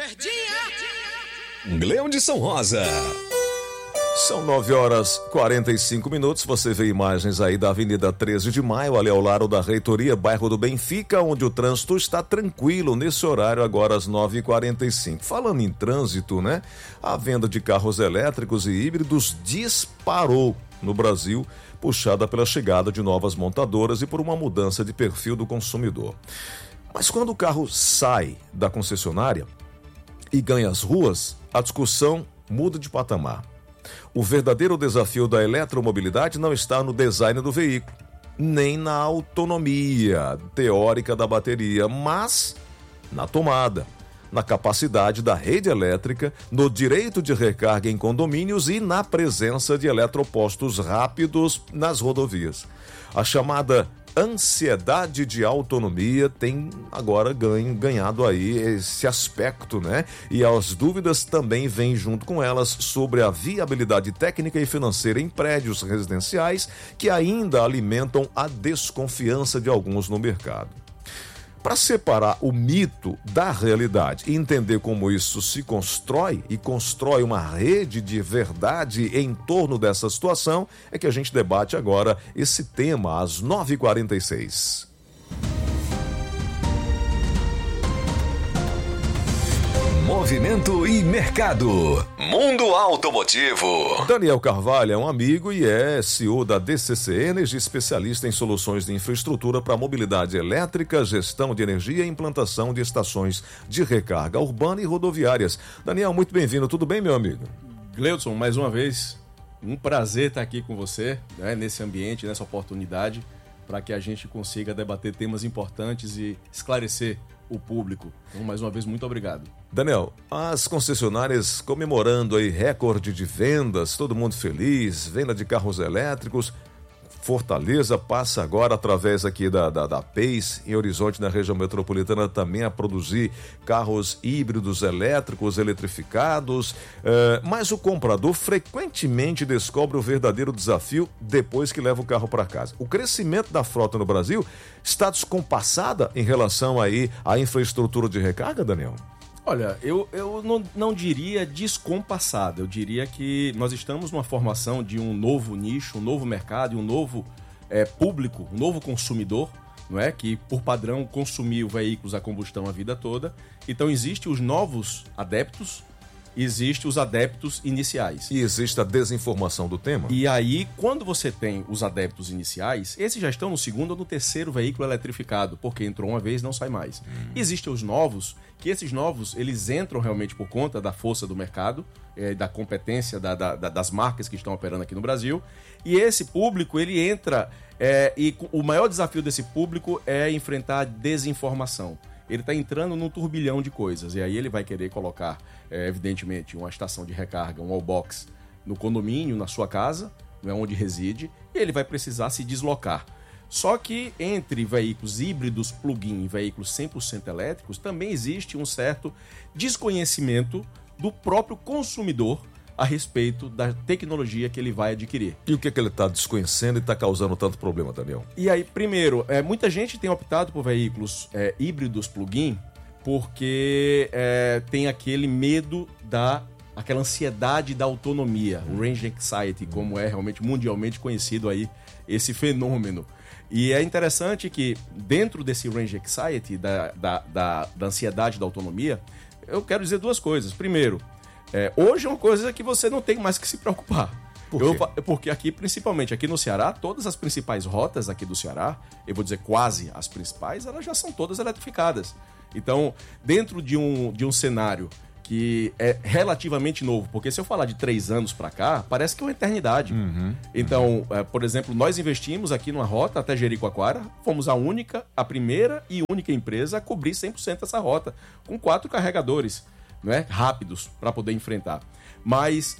Leão de São Rosa. São 9h45. Você vê imagens aí da Avenida 13 de Maio, ali ao lado da Reitoria, bairro do Benfica, onde o trânsito está tranquilo nesse horário, agora às 9h45. Falando em trânsito, né? A venda de carros elétricos e híbridos disparou no Brasil, puxada pela chegada de novas montadoras e por uma mudança de perfil do consumidor. Mas quando o carro sai da concessionária e ganha as ruas, a discussão muda de patamar. O verdadeiro desafio da eletromobilidade não está no design do veículo, nem na autonomia teórica da bateria, mas na tomada, na capacidade da rede elétrica, no direito de recarga em condomínios e na presença de eletropostos rápidos nas rodovias. A chamada ansiedade de autonomia tem agora ganhado aí esse aspecto, né? E as dúvidas também vêm junto com elas sobre a viabilidade técnica e financeira em prédios residenciais que ainda alimentam a desconfiança de alguns no mercado. Para separar o mito da realidade e entender como isso se constrói e constrói uma rede de verdade em torno dessa situação, é que a gente debate agora esse tema às 9h46. Movimento e mercado. Mundo Automotivo. Daniel Carvalho é um amigo e é CEO da DCC Energy, especialista em soluções de infraestrutura para mobilidade elétrica, gestão de energia e implantação de estações de recarga urbana e rodoviárias. Daniel, muito bem-vindo. Tudo bem, meu amigo? Gleudson, mais uma vez, um prazer estar aqui com você, né, nesse ambiente, nessa oportunidade, para que a gente consiga debater temas importantes e esclarecer o público. Então, mais uma vez, muito obrigado. Daniel, as concessionárias comemorando aí recorde de vendas, todo mundo feliz, venda de carros elétricos. Fortaleza passa agora, através aqui da PACE, em Horizonte, na região metropolitana, também a produzir carros híbridos elétricos, eletrificados. Mas o comprador frequentemente descobre o verdadeiro desafio depois que leva o carro para casa. O crescimento da frota no Brasil está descompassada em relação aí à infraestrutura de recarga, Daniel? Olha, eu não diria descompassado, eu diria que nós estamos numa formação de um novo nicho, um novo mercado e um novo público, um novo consumidor, não é? Que por padrão consumiu veículos a combustão a vida toda. Então existem os novos adeptos, existem os adeptos iniciais. E existe a desinformação do tema? E aí, quando você tem os adeptos iniciais, esses já estão no segundo ou no terceiro veículo eletrificado, porque entrou uma vez, não sai mais. Existem os novos, que esses novos, eles entram realmente por conta da força do mercado, da competência das marcas que estão operando aqui no Brasil, e esse público, ele entra, e o maior desafio desse público é enfrentar a desinformação. Ele está entrando num turbilhão de coisas, e aí ele vai querer colocar, evidentemente, uma estação de recarga, um wallbox no condomínio, na sua casa, não é onde reside, e ele vai precisar se deslocar. Só que entre veículos híbridos plug-in e veículos 100% elétricos, também existe um certo desconhecimento do próprio consumidor a respeito da tecnologia que ele vai adquirir. E o que ele está desconhecendo e está causando tanto problema, Daniel? E aí, primeiro, muita gente tem optado por veículos híbridos plug-in porque tem aquele medo aquela ansiedade da autonomia, o range anxiety, como é realmente mundialmente conhecido aí esse fenômeno. E é interessante que dentro desse range anxiety, da ansiedade da autonomia, eu quero dizer duas coisas. Primeiro, hoje é uma coisa que você não tem mais que se preocupar. Por quê? Porque aqui, principalmente aqui no Ceará, todas as principais rotas aqui do Ceará, eu vou dizer quase as principais, elas já são todas eletrificadas. Então, dentro de um cenário que é relativamente novo, porque se eu falar de 3 anos para cá, parece que é uma eternidade. Então, por exemplo, nós investimos aqui numa rota até Jericoacoara, fomos a primeira e única empresa a cobrir 100% essa rota, com 4 carregadores, né, rápidos para poder enfrentar. Mas,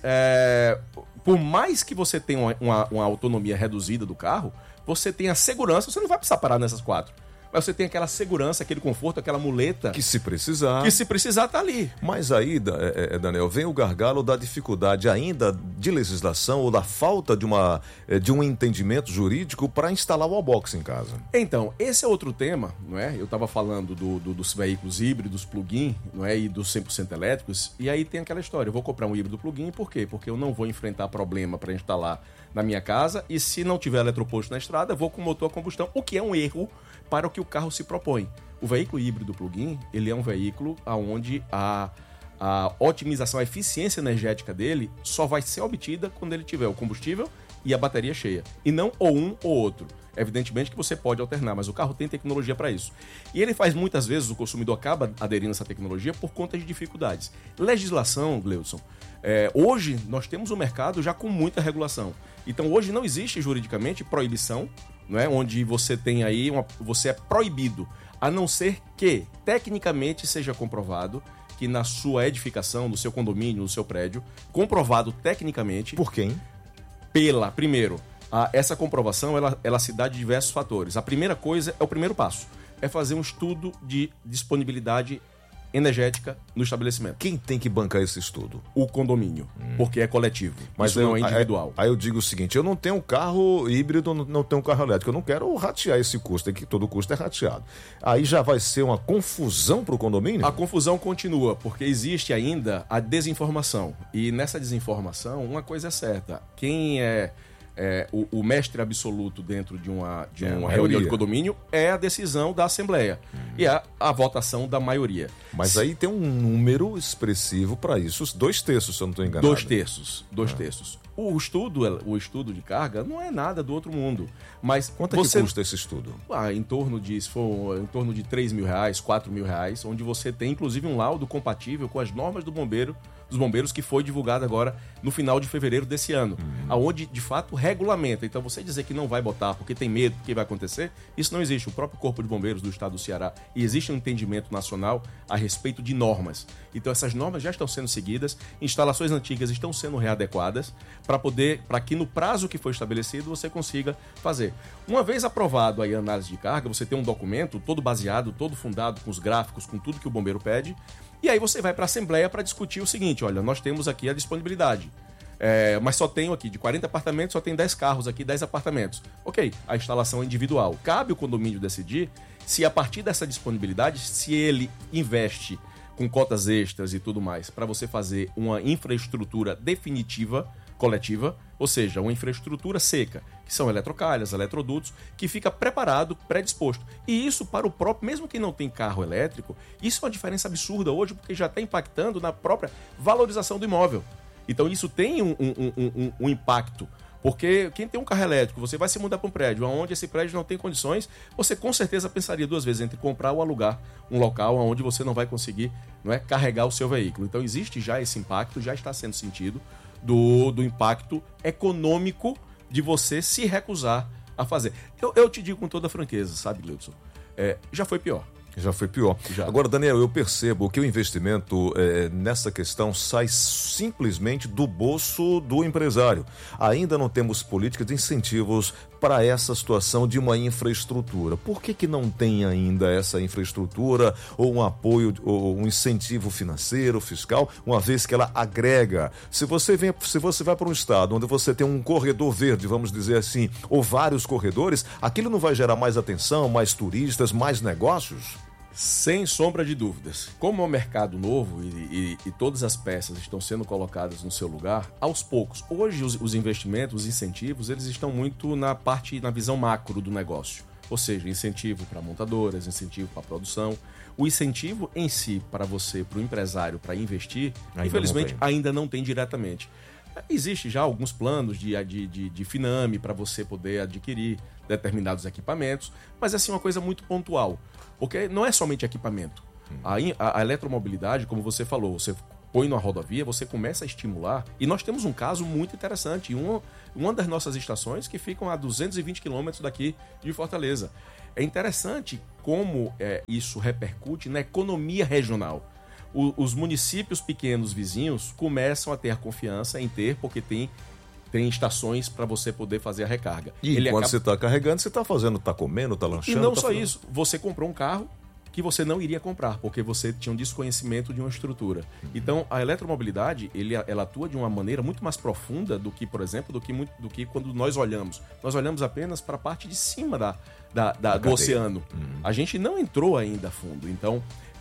por mais que você tenha uma autonomia reduzida do carro, você tem a segurança, você não vai precisar parar nessas 4. mas você tem aquela segurança, aquele conforto, aquela muleta. Que se precisar. Que se precisar, tá ali. Mas aí, Daniel, vem o gargalo da dificuldade ainda de legislação ou da falta de um entendimento jurídico para instalar o wallbox em casa. Então, esse é outro tema, não é? Eu estava falando dos veículos híbridos, plug-in, não é? E dos 100% elétricos, e aí tem aquela história, eu vou comprar um híbrido plug-in, por quê? Porque eu não vou enfrentar problema para instalar na minha casa, e se não tiver eletroposto na estrada, eu vou com motor a combustão, o que é um erro para o que o carro se propõe. O veículo híbrido plug-in, ele é um veículo onde a otimização, a eficiência energética dele só vai ser obtida quando ele tiver o combustível e a bateria cheia, e não ou um ou outro. Evidentemente que você pode alternar, mas o carro tem tecnologia para isso. E ele faz muitas vezes, o consumidor acaba aderindo a essa tecnologia por conta de dificuldades. Legislação, Gleudson, hoje nós temos um mercado já com muita regulação. Então hoje não existe juridicamente proibição, não é? Onde você tem aí, você é proibido, a não ser que tecnicamente seja comprovado que na sua edificação, no seu condomínio, no seu prédio, comprovado tecnicamente... Por quem? Primeiro, essa comprovação ela se dá de diversos fatores. A primeira coisa é o primeiro passo, é fazer um estudo de disponibilidade energética no estabelecimento. Quem tem que bancar esse estudo? O condomínio, porque é coletivo, mas isso não é individual. Aí eu digo o seguinte, eu não tenho carro híbrido, não tenho carro elétrico, eu não quero ratear esse custo, que todo custo é rateado. Aí já vai ser uma confusão para o condomínio? A confusão continua, porque existe ainda a desinformação. E nessa desinformação, uma coisa é certa, quem é o mestre absoluto dentro de uma reunião de condomínio é a decisão da Assembleia e a votação da maioria. Mas aí tem um número expressivo para isso, 2/3, se eu não estou enganado. 2/3. O estudo de carga não é nada do outro mundo. Mas quanto é que custa esse estudo? Em torno de R$3 mil, R$4.000, onde você tem inclusive um laudo compatível com as normas dos bombeiros que foi divulgado agora no final de fevereiro desse ano, aonde de fato regulamenta. Então você dizer que não vai botar porque tem medo do que vai acontecer, isso não existe. O próprio Corpo de Bombeiros do Estado do Ceará, e existe um entendimento nacional a respeito de normas. Então essas normas já estão sendo seguidas, instalações antigas estão sendo readequadas para que no prazo que foi estabelecido você consiga fazer. Uma vez aprovado aí a análise de carga, você tem um documento todo baseado, todo fundado com os gráficos, com tudo que o bombeiro pede, e aí você vai para a Assembleia para discutir o seguinte, olha, nós temos aqui a disponibilidade, mas só tenho aqui, de 40 apartamentos, só tem 10 carros aqui, 10 apartamentos. Ok, a instalação é individual. Cabe o condomínio decidir se a partir dessa disponibilidade, se ele investe com cotas extras e tudo mais, para você fazer uma infraestrutura definitiva, coletiva, ou seja, uma infraestrutura seca, que são eletrocalhas, eletrodutos, que fica preparado, predisposto. E isso para o próprio, mesmo quem não tem carro elétrico, isso é uma diferença absurda hoje, porque já está impactando na própria valorização do imóvel. Então isso tem um impacto, porque quem tem um carro elétrico, você vai se mudar para um prédio onde esse prédio não tem condições, você com certeza pensaria 2 vezes entre comprar ou alugar um local onde você não vai conseguir, carregar o seu veículo. Então existe já esse impacto, já está sendo sentido, do impacto econômico de você se recusar a fazer. Eu te digo com toda franqueza, sabe, Gleudson? Já foi pior. Já foi pior. Já. Agora, Daniel, eu percebo que o investimento nessa questão sai simplesmente do bolso do empresário. Ainda não temos políticas de incentivos para essa situação de uma infraestrutura. Por que não tem ainda essa infraestrutura ou um apoio, ou um incentivo financeiro, fiscal, uma vez que ela agrega? Se você vai para um estado onde você tem um corredor verde, vamos dizer assim, ou vários corredores, aquilo não vai gerar mais atenção, mais turistas, mais negócios? Sem sombra de dúvidas. Como é um mercado novo e todas as peças estão sendo colocadas no seu lugar, aos poucos. Hoje os investimentos, os incentivos, eles estão muito na visão macro do negócio. Ou seja, incentivo para montadoras, incentivo para produção. O incentivo em si, para o empresário, para investir, infelizmente ainda não tem diretamente. Existe já alguns planos de Finame para você poder adquirir determinados equipamentos, mas é assim uma coisa muito pontual, porque não é somente equipamento. A eletromobilidade, como você falou, você põe numa rodovia, você começa a estimular, e nós temos um caso muito interessante, uma das nossas estações que ficam a 220 quilômetros daqui de Fortaleza. É interessante como isso repercute na economia regional. Os municípios pequenos vizinhos começam a ter a confiança em ter, porque tem tem estações para você poder fazer a recarga. E quando você está carregando, você está fazendo, está comendo, está lanchando? E não só fazendo... isso, você comprou um carro que você não iria comprar, porque você tinha um desconhecimento de uma estrutura. Então, a eletromobilidade, ela atua de uma maneira muito mais profunda do que, por exemplo, do que quando nós olhamos. Nós olhamos apenas para a parte de cima do oceano. A gente não entrou ainda a fundo. Então,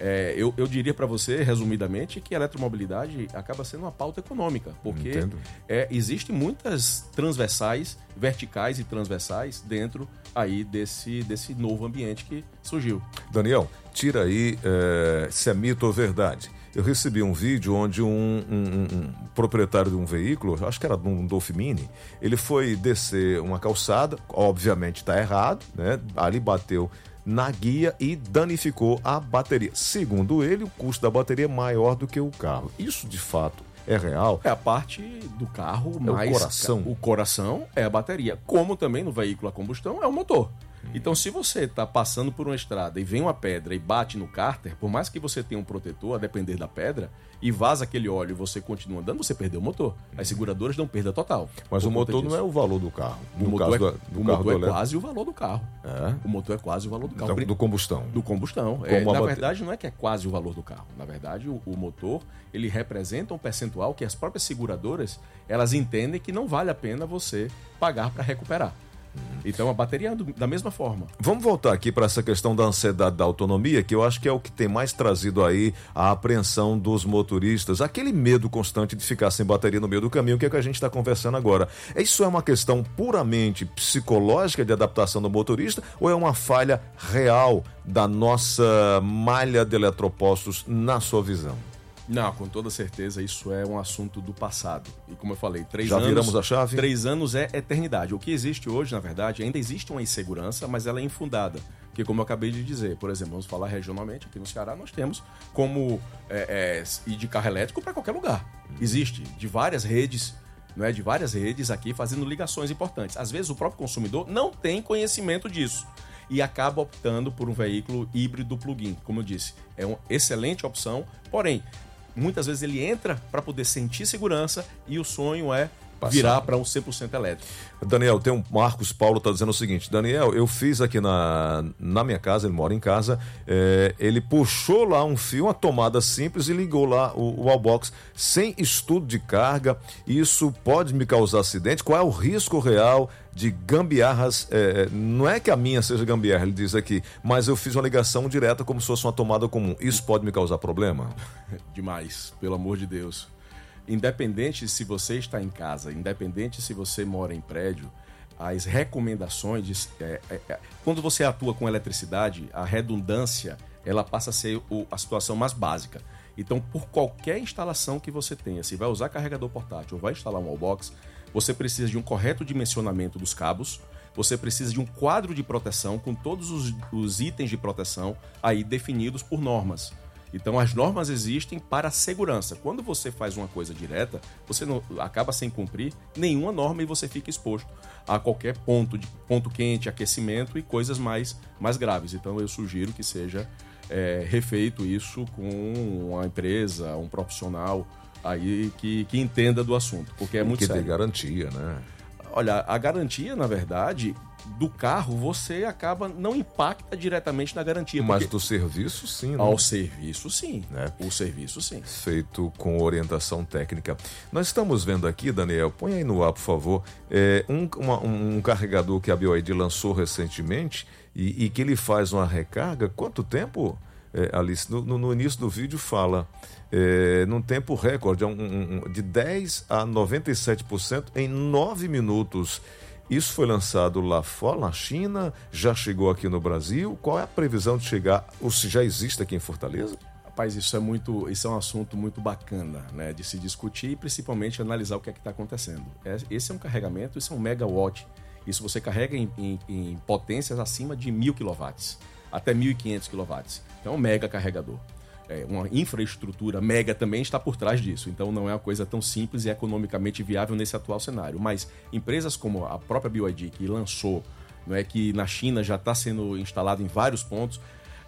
eu diria para você, resumidamente, que a eletromobilidade acaba sendo uma pauta econômica, porque existem muitas transversais, verticais e transversais dentro aí desse novo ambiente que surgiu. Daniel, tira aí se é mito ou verdade. Eu recebi um vídeo onde um proprietário de um veículo, acho que era um Dolphin Mini, ele foi descer uma calçada, obviamente está errado, né? Ali bateu na guia e danificou a bateria. Segundo ele, o custo da bateria é maior do que o carro. Isso, de fato, é real? É a parte do carro mais... o coração. O coração é a bateria. Como também no veículo a combustão é o motor. Então, se você está passando por uma estrada e vem uma pedra e bate no cárter, por mais que você tenha um protetor, a depender da pedra, e vaza aquele óleo e você continua andando, você perdeu o motor. As seguradoras dão perda total. Mas o motor não é o valor do carro. O motor é quase o valor do carro. O motor é quase o valor do carro. Então, do combustão. Do combustão. Na verdade, não é que é quase o valor do carro. Na verdade, o motor, ele representa um percentual que as próprias seguradoras, elas entendem que não vale a pena você pagar para recuperar. Então a bateria é da mesma forma. Vamos voltar aqui para essa questão da ansiedade da autonomia, que eu acho que é o que tem mais trazido aí a apreensão dos motoristas, aquele medo constante de ficar sem bateria no meio do caminho, que é que a gente está conversando agora. Isso é uma questão puramente psicológica de adaptação do motorista ou é uma falha real da nossa malha de eletropostos na sua visão? Não, com toda certeza isso é um assunto do passado. E como eu falei, 3 Já anos... viramos a chave? 3 anos é eternidade. O que existe hoje, na verdade, ainda existe uma insegurança, mas ela é infundada. Porque como eu acabei de dizer, por exemplo, vamos falar regionalmente, aqui no Ceará nós temos como ir de carro elétrico para qualquer lugar. Existe de várias redes, não é? De várias redes aqui fazendo ligações importantes. Às vezes o próprio consumidor não tem conhecimento disso e acaba optando por um veículo híbrido plug-in. Como eu disse, é uma excelente opção, porém, muitas vezes ele entra para poder sentir segurança e o sonho é virar para um 100% elétrico. Daniel, tem um Marcos Paulo está dizendo o seguinte: Daniel, eu fiz aqui na minha casa, ele mora em casa, ele puxou lá um fio, uma tomada simples e ligou lá o wallbox sem estudo de carga. Isso pode me causar acidente? Qual é o risco real de gambiarras? Não é que a minha seja gambiarra, ele diz aqui, mas eu fiz uma ligação direta como se fosse uma tomada comum. Isso pode me causar problema? Demais, pelo amor de Deus. Independente se você está em casa, independente se você mora em prédio, as recomendações, quando você atua com eletricidade, a redundância ela passa a ser a situação mais básica. Então, por qualquer instalação que você tenha, se vai usar carregador portátil ou vai instalar um wallbox, você precisa de um correto dimensionamento dos cabos, você precisa de um quadro de proteção com todos os itens de proteção aí definidos por normas. Então, as normas existem para a segurança. Quando você faz uma coisa direta, você não acaba sem cumprir nenhuma norma e você fica exposto a qualquer ponto quente, aquecimento e coisas mais graves. Então, eu sugiro que seja refeito isso com uma empresa, um profissional aí que entenda do assunto, porque é muito sério. Que dê garantia, né? Olha, a garantia, na verdade, do carro, você não impacta diretamente na garantia. Mas do serviço, sim. Ao serviço, sim. O serviço, sim. Feito com orientação técnica. Nós estamos vendo aqui, Daniel, põe aí no ar, por favor, um carregador que a BYD lançou recentemente e que ele faz uma recarga. Quanto tempo, Alice? No início do vídeo fala... num tempo recorde, de 10% a 97% em 9 minutos. Isso foi lançado lá fora, na China, já chegou aqui no Brasil. Qual é a previsão de chegar, ou se já existe aqui em Fortaleza? Rapaz, isso é um assunto muito bacana, né, de se discutir e principalmente analisar o que é que está acontecendo. Esse é um carregamento, isso é um megawatt. Isso você carrega em potências acima de 1.000 kW, até 1.500 kW. Então é um mega carregador. Uma infraestrutura mega também está por trás disso. Então não é uma coisa tão simples e economicamente viável nesse atual cenário. Mas empresas como a própria BYD, que lançou, não é, que na China já está sendo instalado em vários pontos,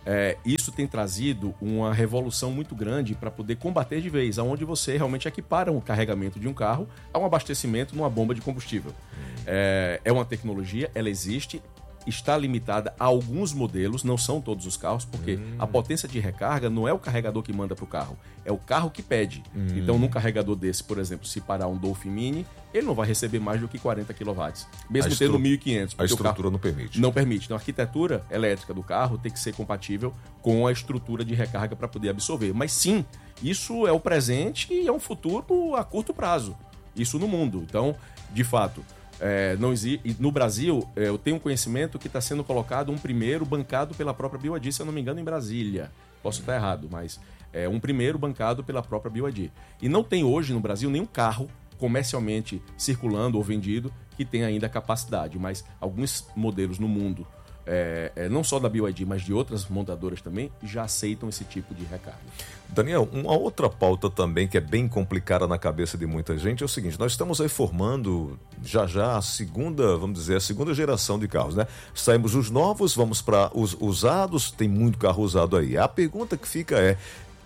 Isso tem trazido uma revolução muito grande para poder combater de vez, onde você realmente equipara um carregamento de um carro a um abastecimento numa bomba de combustível. É uma tecnologia, ela existe, está limitada a alguns modelos, não são todos os carros, porque a potência de recarga não é o carregador que manda para o carro, é o carro que pede. Então, num carregador desse, por exemplo, se parar um Dolphin Mini, ele não vai receber mais do que 40 kW, mesmo tendo 1.500. A estrutura não permite. Não permite. Então, a arquitetura elétrica do carro tem que ser compatível com a estrutura de recarga para poder absorver. Mas sim, isso é o presente e é um futuro a curto prazo. Isso no mundo. Então, de fato... não existe. No Brasil, eu tenho um conhecimento que está sendo colocado um primeiro bancado pela própria BYD, se eu não me engano, em Brasília. Posso estar errado, mas é um primeiro bancado pela própria BYD. E não tem hoje no Brasil nenhum carro comercialmente circulando ou vendido que tenha ainda capacidade, mas alguns modelos no mundo, não só da BYD, mas de outras montadoras também, já aceitam esse tipo de recarga. Daniel, uma outra pauta também que é bem complicada na cabeça de muita gente é o seguinte: nós estamos aí formando já a segunda geração de carros, né? Saímos dos novos, vamos para os usados, tem muito carro usado aí. A pergunta que fica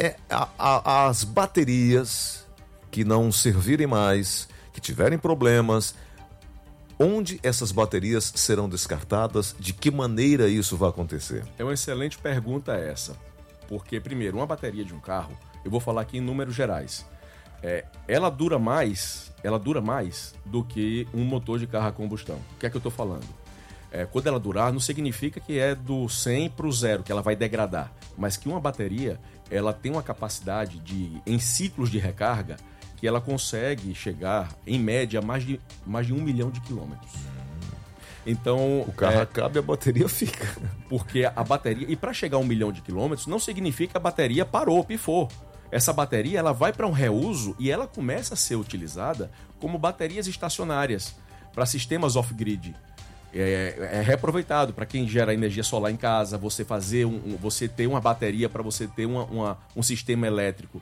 as baterias que não servirem mais, que tiverem problemas, onde essas baterias serão descartadas? De que maneira isso vai acontecer? É uma excelente pergunta essa. Porque, primeiro, uma bateria de um carro, eu vou falar aqui em números gerais, ela dura mais do que um motor de carro a combustão. O que é que eu estou falando? Quando ela durar, não significa que é do 100 para o 0, que ela vai degradar. Mas que uma bateria, ela tem uma capacidade em ciclos de recarga, que ela consegue chegar, em média, mais de 1 milhão de quilômetros. Então, o carro acaba e a bateria fica. Porque a bateria... E para chegar a 1 milhão de quilômetros, não significa que a bateria parou, pifou. Essa bateria, ela vai para um reuso e ela começa a ser utilizada como baterias estacionárias para sistemas off-grid. É reaproveitado para quem gera energia solar em casa, você ter uma bateria para você ter um sistema elétrico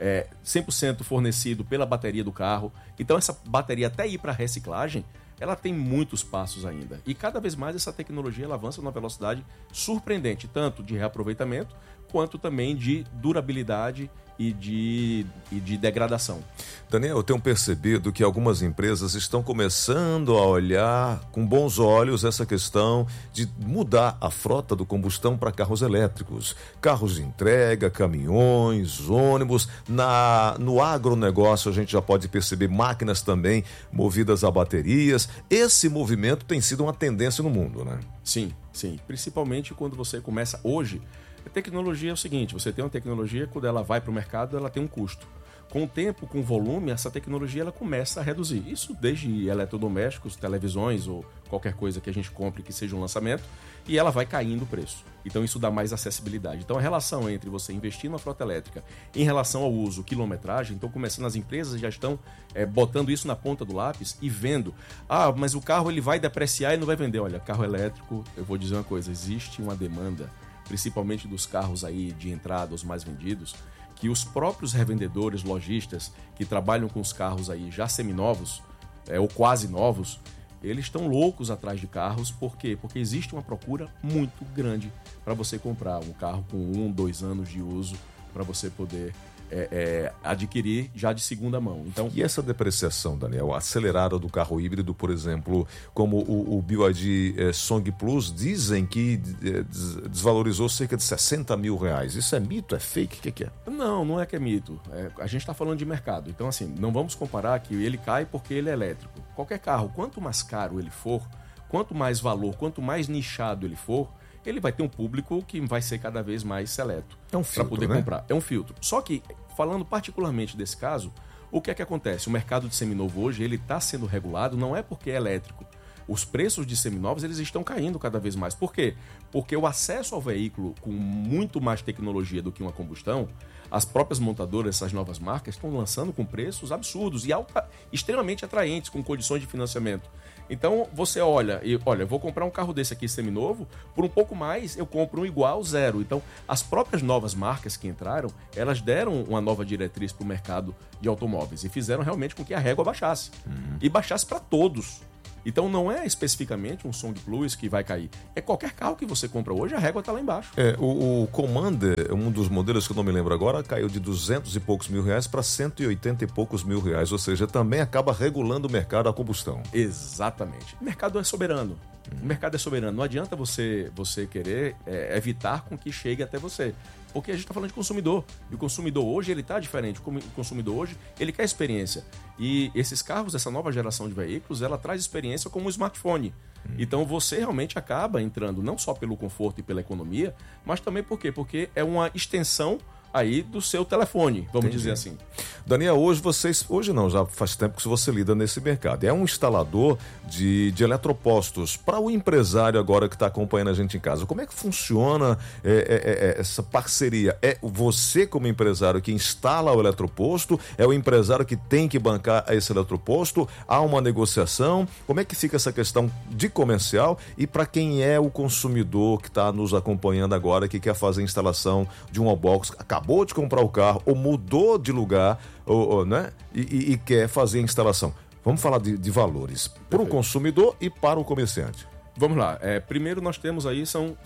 100% fornecido pela bateria do carro. Então, essa bateria, até ir para reciclagem, ela tem muitos passos ainda. E cada vez mais essa tecnologia ela avança numa velocidade surpreendente, tanto de reaproveitamento, quanto também de durabilidade e de degradação. Daniel, eu tenho percebido que algumas empresas estão começando a olhar com bons olhos essa questão de mudar a frota do combustão para carros elétricos. Carros de entrega, caminhões, ônibus. No agronegócio a gente já pode perceber máquinas também movidas a baterias. Esse movimento tem sido uma tendência no mundo, né? Sim. Principalmente quando você começa hoje. A tecnologia é o seguinte: você tem uma tecnologia, quando ela vai para o mercado, ela tem um custo. Com o tempo, com o volume, essa tecnologia ela começa a reduzir. Isso desde eletrodomésticos, televisões ou qualquer coisa que a gente compre que seja um lançamento, e ela vai caindo o preço. Então isso dá mais acessibilidade. Então a relação entre você investir na frota elétrica em relação ao uso, quilometragem, então começando, as empresas já estão botando isso na ponta do lápis e vendo. Mas o carro ele vai depreciar e não vai vender. Olha, carro elétrico, eu vou dizer uma coisa, existe uma demanda, principalmente dos carros aí de entrada, os mais vendidos, que os próprios revendedores, lojistas que trabalham com os carros aí já seminovos, ou quase novos, eles estão loucos atrás de carros. Por quê? Porque existe uma procura muito grande para você comprar um carro com 1, 2 anos de uso, para você poder adquirir já de segunda mão. Então, e essa depreciação, Daniel, acelerada do carro híbrido, por exemplo, como o BYD Song Plus, dizem que desvalorizou cerca de R$60 mil. Isso é mito? É fake? O que é? Não é que é mito. A gente está falando de mercado. Então, assim, não vamos comparar que ele cai porque ele é elétrico. Qualquer carro, quanto mais caro ele for, quanto mais valor, quanto mais nichado ele for, ele vai ter um público que vai ser cada vez mais seleto para poder comprar. É um filtro. Só que, falando particularmente desse caso, o que é que acontece? O mercado de seminovo hoje ele está sendo regulado, não é porque é elétrico. Os preços de seminovos eles estão caindo cada vez mais. Por quê? Porque o acesso ao veículo com muito mais tecnologia do que uma combustão, as próprias montadoras, essas novas marcas, estão lançando com preços absurdos e extremamente atraentes, com condições de financiamento. Então, você olha, eu vou comprar um carro desse aqui seminovo, por um pouco mais eu compro um igual, 0. Então, as próprias novas marcas que entraram, elas deram uma nova diretriz para o mercado de automóveis e fizeram realmente com que a régua baixasse. E baixasse para todos. Então não é especificamente um Song Plus que vai cair. É qualquer carro que você compra hoje, a régua está lá embaixo. O Commander, um dos modelos que eu não me lembro agora, caiu de 200 e poucos mil reais para 180 e poucos mil reais. Ou seja, também acaba regulando o mercado a combustão. Exatamente. O mercado é soberano. O mercado é soberano. Não adianta você querer evitar com que chegue até você. Porque a gente está falando de consumidor. E o consumidor hoje, ele está diferente. O consumidor hoje, ele quer experiência. E esses carros, essa nova geração de veículos, ela traz experiência como um smartphone. Então você realmente acaba entrando não só pelo conforto e pela economia, mas também por quê? Porque é uma extensão aí do seu telefone, vamos dizer assim. Daniel, hoje não, já faz tempo que você lida nesse mercado. É um instalador de eletropostos. Para o empresário agora que está acompanhando a gente em casa, como é que funciona essa parceria? É você como empresário que instala o eletroposto? É o empresário que tem que bancar esse eletroposto? Há uma negociação? Como é que fica essa questão de comercial? E para quem é o consumidor que está nos acompanhando agora, que quer fazer a instalação de um wallbox, acabou de comprar o carro ou mudou de lugar, né? E quer fazer a instalação. Vamos falar de valores para o consumidor e para o comerciante. Vamos lá. Primeiro nós temos aí,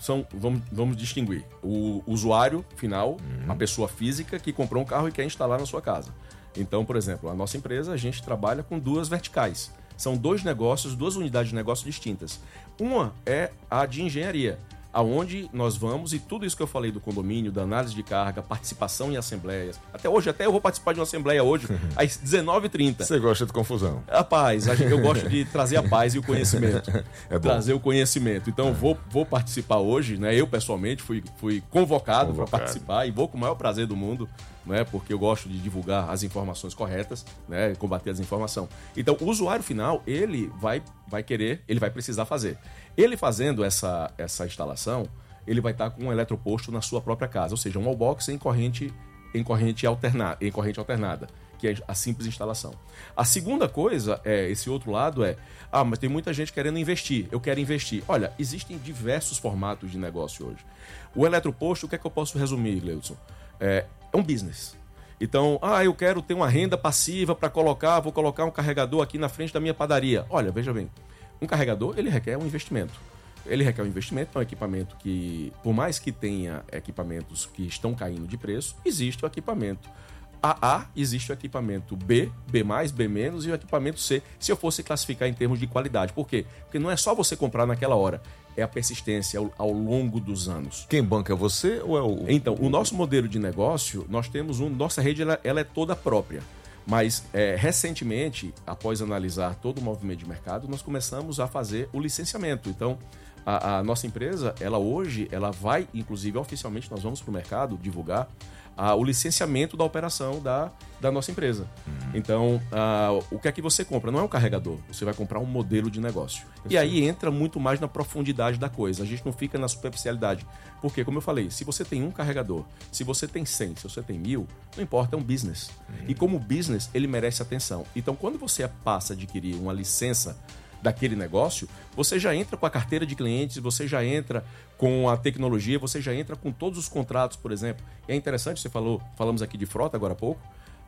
vamos distinguir o usuário final, a pessoa física que comprou um carro e quer instalar na sua casa. Então, por exemplo, a nossa empresa, a gente trabalha com duas verticais. São dois negócios, duas unidades de negócio distintas. Uma é a de engenharia, aonde nós vamos, e tudo isso que eu falei do condomínio, da análise de carga, participação em assembleias. Até eu vou participar de uma assembleia hoje, às 19h30. Você gosta de confusão? Rapaz, eu gosto de trazer a paz e o conhecimento. É bom. Trazer o conhecimento. Então, vou participar hoje, né? Eu, pessoalmente, fui convocado para participar e vou com o maior prazer do mundo, né? Porque eu gosto de divulgar as informações corretas, né? Combater a desinformação. Então, o usuário final, ele vai precisar fazer. Ele fazendo essa instalação, ele vai estar com um eletroposto na sua própria casa, ou seja, um wallbox em corrente alternada, que é a simples instalação. A segunda coisa, esse outro lado mas tem muita gente querendo investir, eu quero investir. Olha, existem diversos formatos de negócio hoje. O eletroposto, o que é que eu posso resumir, Gleudson? É um business. Então, eu quero ter uma renda passiva para vou colocar um carregador aqui na frente da minha padaria. Olha, veja bem, um carregador, ele requer um investimento. É um equipamento que, por mais que tenha equipamentos que estão caindo de preço, existe o equipamento AA, existe o equipamento B, B+, B-, e o equipamento C, se eu fosse classificar em termos de qualidade. Por quê? Porque não é só você comprar naquela hora, é a persistência ao longo dos anos. Quem banca é você ou é o... Então, o nosso modelo de negócio, nós temos nossa rede ela é toda própria. Mas, recentemente, após analisar todo o movimento de mercado, nós começamos a fazer o licenciamento. Então, a nossa empresa, hoje, ela vai, inclusive, oficialmente, nós vamos para o mercado divulgar o licenciamento da operação da nossa empresa. Então, o que é que você compra? Não é um carregador, você vai comprar um modelo de negócio. E aí entra muito mais na profundidade da coisa. A gente não fica na superficialidade. Porque, como eu falei, se você tem um carregador, se você tem 100, se você tem 1000, não importa, é um business. E como business, ele merece atenção. Então, quando você passa a adquirir uma licença daquele negócio, você já entra com a carteira de clientes, você já entra com a tecnologia, você já entra com todos os contratos, por exemplo. E é interessante, falamos aqui de frota agora há pouco,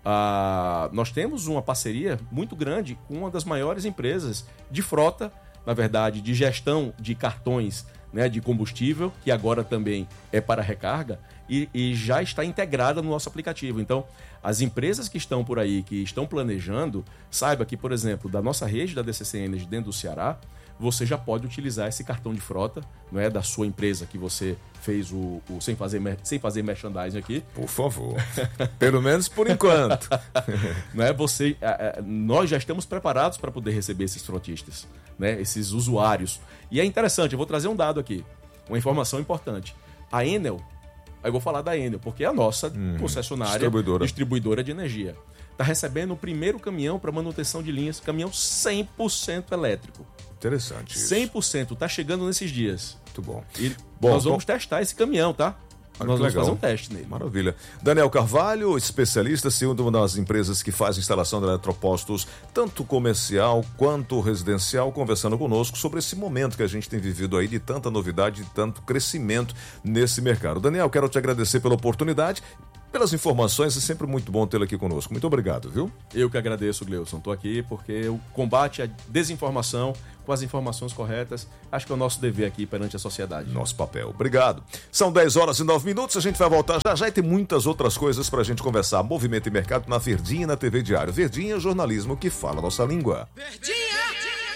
nós temos uma parceria muito grande com uma das maiores empresas de frota, na verdade, de gestão de cartões, né, de combustível, que agora também é para recarga, e já está integrada no nosso aplicativo. Então, as empresas que estão por aí, que estão planejando, saiba que, por exemplo, da nossa rede da DCC Energy dentro do Ceará, você já pode utilizar esse cartão de frota, não é, da sua empresa que você fez sem fazer merchandising aqui. Por favor. Pelo menos por enquanto. Não é, nós já estamos preparados para poder receber esses frotistas, né, esses usuários. E é interessante, eu vou trazer um dado aqui, uma informação importante. A Enel, eu vou falar da Enel, porque é a nossa concessionária, distribuidora de energia. Está recebendo o primeiro caminhão para manutenção de linhas, caminhão 100% elétrico. Interessante isso. 100%, está chegando nesses dias. Muito bom. E nós vamos testar esse caminhão, tá? Nós vamos fazer um teste nele. Maravilha. Daniel Carvalho, especialista, uma das empresas que faz instalação de eletropostos, tanto comercial quanto residencial, conversando conosco sobre esse momento que a gente tem vivido aí de tanta novidade, de tanto crescimento nesse mercado. Daniel, quero te agradecer pela oportunidade. pelas informações. É sempre muito bom tê-lo aqui conosco. Muito obrigado, viu? Eu que agradeço, Gleuson. Estou aqui porque o combate à desinformação com as informações corretas, acho que é o nosso dever aqui perante a sociedade. Nosso papel. Obrigado. São 10h09. A gente vai voltar já e tem muitas outras coisas pra gente conversar. Movimento e mercado na Verdinha, na TV Diário. Verdinha, jornalismo que fala a nossa língua. Verdinha!